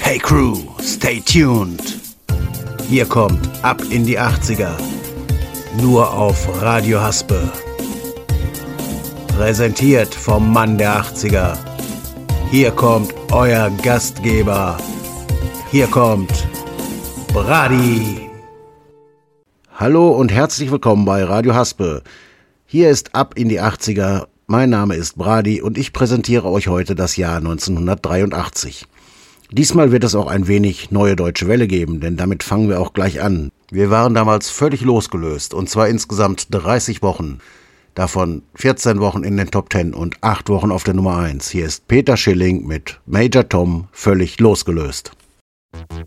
Hey Crew, stay tuned. Hier kommt Ab in die 80er. Nur auf Radio Haspe. Präsentiert vom Mann der 80er. Hier kommt euer Gastgeber. Hier kommt Brady. Hallo und herzlich willkommen bei Radio Haspe. Hier ist Ab in die 80er. Mein Name ist Brady und ich präsentiere euch heute das Jahr 1983. Diesmal wird es auch ein wenig Neue Deutsche Welle geben, denn damit fangen wir auch gleich an. Wir waren damals völlig losgelöst und zwar insgesamt 30 Wochen. Davon 14 Wochen in den Top 10 und 8 Wochen auf der Nummer 1. Hier ist Peter Schilling mit Major Tom, völlig losgelöst.